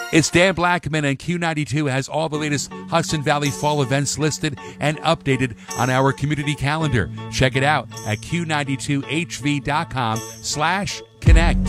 It's Dan Blackman, and Q92 has all the latest Hudson Valley fall events listed and updated on our community calendar. Check it out at q92hv.com/connect.